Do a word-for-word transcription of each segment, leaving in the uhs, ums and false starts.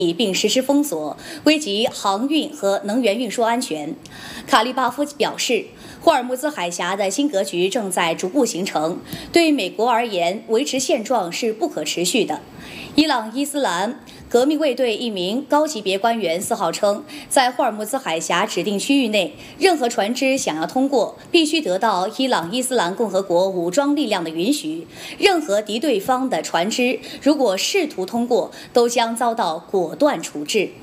并实施封锁，危及航运和能源运输安全。卡利巴夫表示，霍尔木兹海峡的新格局正在逐步形成，对美国而言，维持现状是不可持续的。伊朗伊斯兰革命卫队一名高级别官员四号称，在霍尔木兹海峡指定区域内，任何船只想要通过，必须得到伊朗伊斯兰共和国武装力量的允许。任何敌对方的船只如果试图通过，都将遭到果断处置。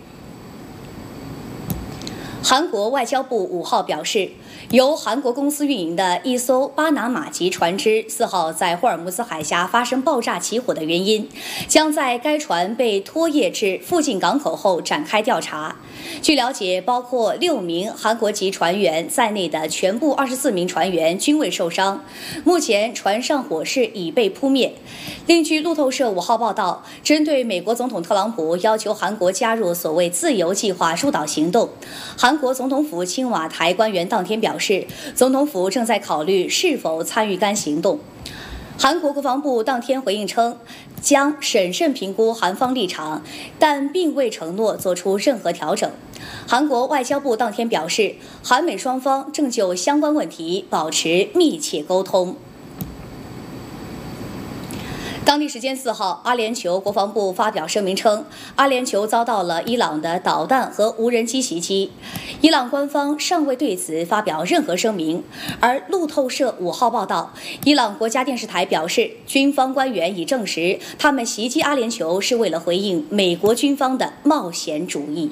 韩国外交部五号表示，由韩国公司运营的一艘巴拿马籍船只四号在霍尔木兹海峡发生爆炸起火的原因，将在该船被拖曳至附近港口后展开调查。据了解，包括六名韩国籍船员在内的全部二十四名船员均未受伤。目前，船上火势已被扑灭。另据路透社五号报道，针对美国总统特朗普要求韩国加入所谓自由计划疏导行动，韩国总统府青瓦台官员当天表示，总统府正在考虑是否参与该行动。韩国国防部当天回应称，将审慎评估韩方立场，但并未承诺做出任何调整。韩国外交部当天表示，韩美双方正就相关问题保持密切沟通。当地时间四号，阿联酋国防部发表声明称，阿联酋遭到了伊朗的导弹和无人机袭击。伊朗官方尚未对此发表任何声明。而路透社五号报道，伊朗国家电视台表示，军方官员已证实，他们袭击阿联酋是为了回应美国军方的冒险主义。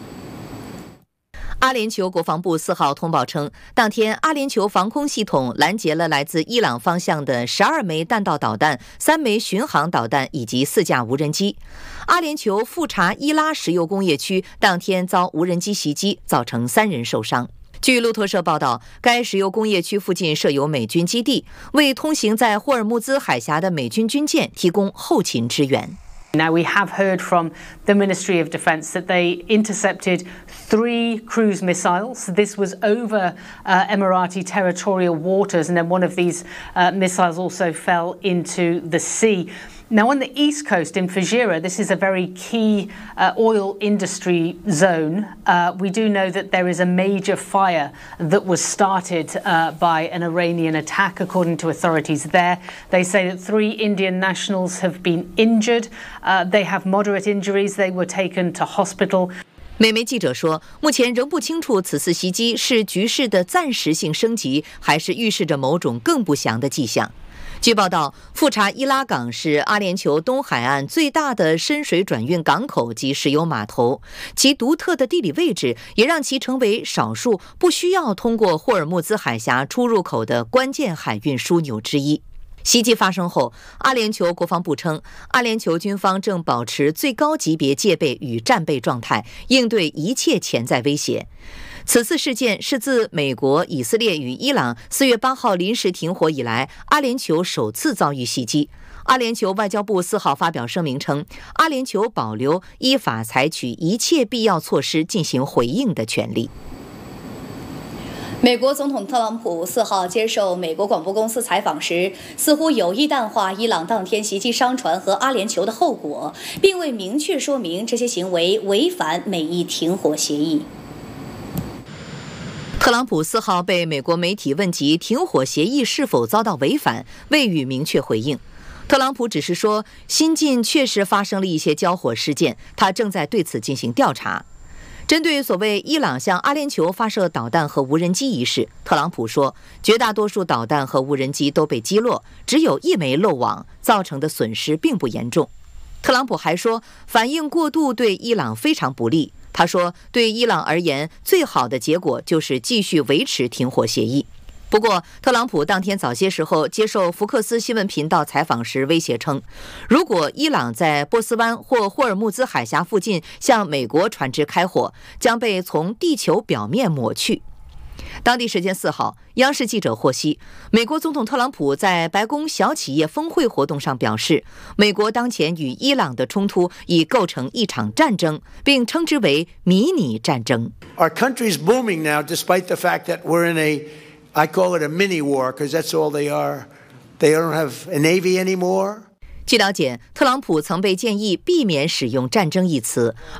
阿联酋国防部四号通报称，当天阿联酋防空系统拦截了来自伊朗方向的十二枚弹道导弹、三枚巡航导弹以及四架无人机。阿联酋富查伊拉石油工业区当天遭无人机袭击，造成三人受伤。据路透社报道，该石油工业区附近设有美军基地，为通行在霍尔木兹海峡的美军军舰提供后勤支援。 Now, we have heard from the Ministry of Defence that they intercepted three cruise missiles. This was over uh, Emirati territorial waters, and then one of these uh, missiles also fell into the sea. Now, on the east coast in Fujairah, this is a very key uh, oil industry zone. Uh, we do know that there is a major fire that was started uh, by an Iranian attack, according to authorities there. They say that three Indian nationals have been injured. Uh, they have moderate injuries. They were taken to hospital. 美媒记者说，目前仍不清楚此次袭击是局势的暂时性升级，还是预示着某种更不祥的迹象。据报道，富查伊拉港是阿联酋东海岸最大的深水转运港口及石油码头，其独特的地理位置也让其成为少数不需要通过霍尔木兹海峡出入口的关键海运枢纽之一。袭击发生后，阿联酋国防部称，阿联酋军方正保持最高级别戒备与战备状态，应对一切潜在威胁。此次事件是自美国、以色列与伊朗四月八号临时停火以来，阿联酋首次遭遇袭击。阿联酋外交部四号发表声明称，阿联酋保留依法采取一切必要措施进行回应的权利。 美国总统特朗普四号接受美国广播公司采访时，似乎有意淡化伊朗当天袭击商船和阿联酋的后果，并未明确说明这些行为违反美伊停火协议。 特朗普四号被美国媒体问及停火协议是否遭到违反，未予明确回应。特朗普只是说，新近确实发生了一些交火事件，他正在对此进行调查。针对所谓伊朗向阿联酋发射导弹和无人机一事，特朗普说，绝大多数导弹和无人机都被击落，只有一枚漏网，造成的损失并不严重。特朗普还说，反应过度对伊朗非常不利。他说，对伊朗而言，最好的结果就是继续维持停火协议。不过，特朗普当天早些时候接受福克斯新闻频道采访时威胁称，如果伊朗在波斯湾或霍尔木兹海峡附近向美国船只开火，将被从地球表面抹去。当地时间四号，央视记者获悉，美国总统特朗普在白宫小企业峰会活动上表示，美国当前与伊朗的冲突已构成一场战争，并称之为迷你战争。 Our country is booming now, despite the fact that we're in a, I call it a mini war, because that's all they are. They don't have a navy anymore. 据了解，特朗普曾被建议避免使用战争一词，